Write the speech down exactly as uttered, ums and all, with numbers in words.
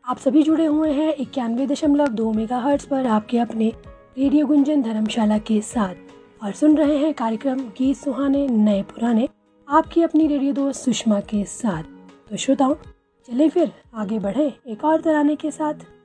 आप सभी जुड़े हुए हैं इक्यानवे दशमलव दो मेगा हर्ट्ज पर आपके अपने रेडियो गुंजन धर्मशाला के साथ और सुन रहे हैं कार्यक्रम गीत सुहाने नए पुराने आपकी अपनी रेडियो दोस्त सुषमा के साथ। तो श्रोताओं, चले फिर आगे बढ़े एक और तराने के साथ।